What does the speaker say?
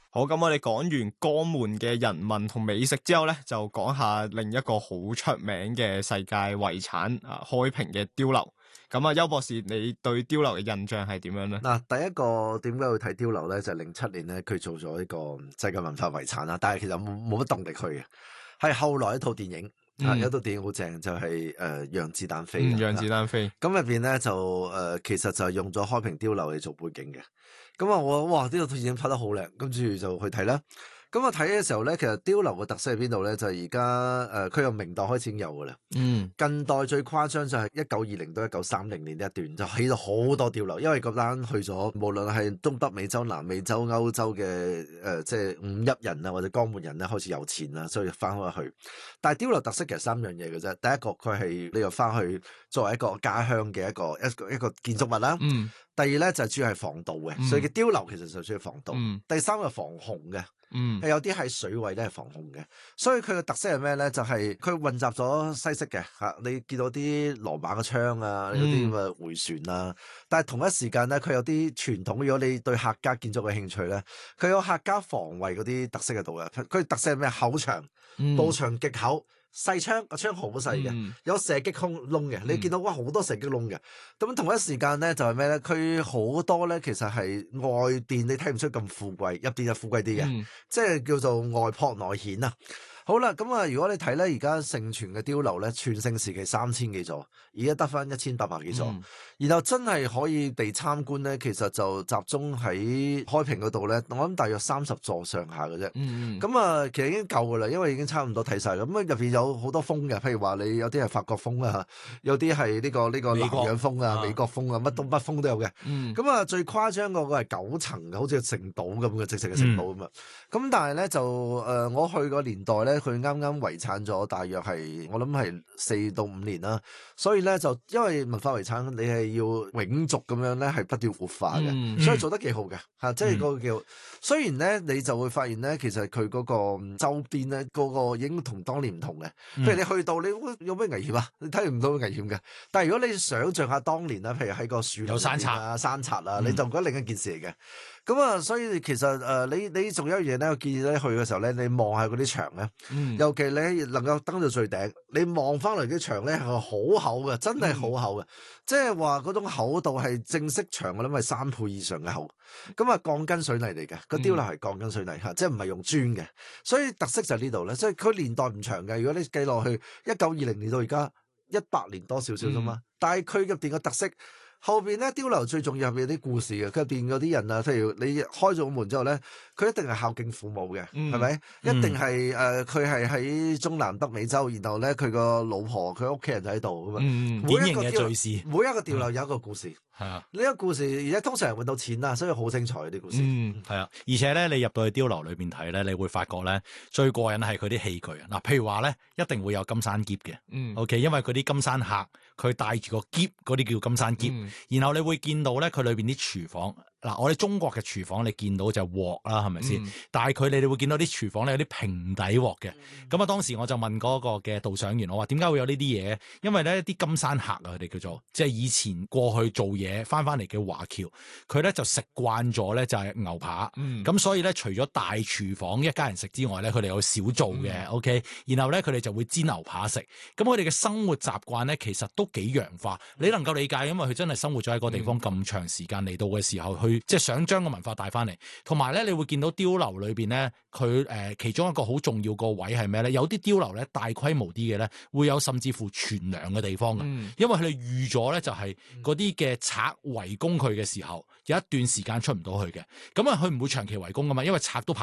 好，咁我哋講完江門嘅人文同美食之後咧，就講下另一個好出名嘅世界遺產啊，開平嘅碉樓。咁啊，邱博士，你對碉樓嘅印象係點樣咧？ 嗱，第一個點解去睇碉樓咧？就係07年咧，佢做咗呢個世界文化遺產啦。但係其實冇乜動力去嘅，係後來一套電影。有套電影好正，就係讓子彈飛。 讓子彈飛。 咁入邊咧就其實就係用咗開平碉樓嚟做背景嘅。咁啊，我哇呢套電影拍得好靚，跟住就去睇啦。咁我睇嘅時候咧，其實碉樓嘅特色喺邊度咧？就係而家佢由明代開始已經有噶啦。近代最誇張就係1920到1930年呢一段，就起咗好多碉樓，因為嗰單去咗，無論係東北美洲、南美洲、歐洲嘅即係五邑人啊，或者江門人咧，開始有錢啦，所以翻返去。但係碉樓特色其實3樣嘢嘅啫。第一個佢係你又翻去作為一個家鄉嘅一個建築物啦。第二咧就係主要係防盜嘅，所以嘅碉樓其實就主要防盜。第三個防洪嘅。有啲喺水位咧係防洪嘅，所以佢嘅特色係咩咧？就係佢混雜咗西式嘅吓，你見到啲羅馬嘅窗啊，有啲咁嘅迴旋啊，但係同一時間咧，佢有啲傳統。如果你對客家建築嘅興趣咧，佢有客家防衛嗰啲特色喺度嘅。佢特色係咩？厚牆，步牆極厚。細窗個窗好細嘅，有射擊窿嘅，你見到哇好多射擊窿嘅。咁同一時間咧就係咩咧？佢好多咧其實係外邊你睇唔出咁富貴，入邊就富貴啲嘅，即係叫做外樸內顯啊。好啦，咁啊，如果你睇咧而家盛傳嘅碉樓咧，全盛時期3000幾座，而家得翻1800幾座。然後真係可以地參觀咧，其實就集中喺開平嗰度咧，我諗大約30座上下嘅啫。咁啊，其實已經夠噶啦，因為已經差唔多睇晒啦。咁啊，入邊有好多風嘅，譬如話你有啲係法國風啊，有啲係呢個南洋風啊、美國風啊，乜風都有嘅。咁啊，最誇張嗰個係9層嘅，好似城堡咁嘅，直情嘅城堡咁啊。咁但係咧就我去個年代咧，佢啱啱遺產咗，大約係我諗係4到5年啦。所以咧就因為文化遺產，你係要永續咁樣咧，係不斷活化嘅，所以做得幾好嘅吓，即係嗰個叫。雖然咧你就會發現咧，其實佢嗰個周邊咧，個已經同當年唔同嘅。譬如你去到，你有咩危險啊？你睇唔到危險嘅。但係如果你想象下當年啦，譬如喺個樹林有山賊啊，你就覺得另一件事嚟嘅。咁啊，所以其實你仲有一樣嘢咧，我建議咧去嘅時候咧，你望下嗰啲牆咧，尤其你能夠登到最頂，你望翻嚟啲牆咧係好厚嘅，真係好厚嘅，即係話嗰種厚度係正式牆我諗係3倍以上嘅厚。咁啊，鋼筋水泥嚟嘅，個碉樓係鋼筋水泥吓，即係唔係用磚嘅，所以特色就係呢度咧。所以佢年代唔長嘅，如果你計落去1920年到而家100年多少少啫嘛，但係佢入邊嘅特色。後邊咧碉樓最重要係有啲故事嘅，佢入邊嗰啲人啊，譬如你開咗門之後咧，佢一定係孝敬父母嘅，係咪？一定係佢係喺中南北美洲，然後咧佢個老婆佢屋企人就喺度咁啊。 典型嘅敘事， 每一個碉樓有一個故事，係啊。呢個故事而且通常係搵到錢啦，所以好精彩啲故事。 係啊。而且咧，你入到去碉樓裏邊睇咧，你會發覺咧最過癮係佢啲器具啊。嗱，譬如話咧，一定會有金山篋嘅，OK，因為佢啲金山客佢帶住個篋，嗰啲叫金山篋。然後你會見到咧，佢裏邊啲廚房嗱，我哋中國嘅廚房你見到就鑊啦，係咪先？但係你哋會見到啲廚房咧有啲平底鑊嘅。咁啊，當時我就問嗰個嘅導賞員，我話點解會有呢啲嘢？因為咧啲金山客啊，佢哋叫做即係以前過去做嘢翻嚟嘅華僑，佢咧就食慣咗咧就係牛扒。咁所以咧，除咗大廚房一家人食之外咧，佢哋有少做嘅，OK。然後咧，佢哋就會煎牛扒食。咁佢哋嘅生活習慣咧，其實都幾洋化。你能夠理解，因為佢真係生活咗喺個地方咁長時間，嚟到嘅時候，去即係想將個文化帶翻嚟。同埋咧，你會見到碉樓裏邊咧，佢其中一個好重要個位係咩咧？有啲碉樓咧大規模啲嘅咧，會有甚至乎存糧嘅地方嘅，因為佢哋預咗咧就係嗰啲嘅賊圍攻佢嘅時候，有一段時間出唔到去嘅。咁啊，佢唔會長期圍攻噶嘛，因為賊都